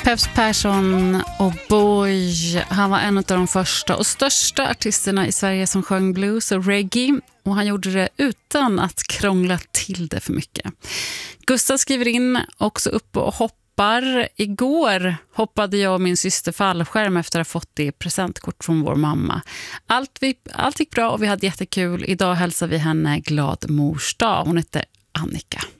Peps Persson och Boy, han var en av de första och största artisterna i Sverige som sjöng blues och reggae, och han gjorde det utan att krångla till det för mycket. Gustav skriver in också upp och hoppar. Igår hoppade jag och min syster fallskärm efter att ha fått det presentkort från vår mamma. Allt gick bra och vi hade jättekul. Idag hälsar vi henne glad mors dag. Hon heter Annika.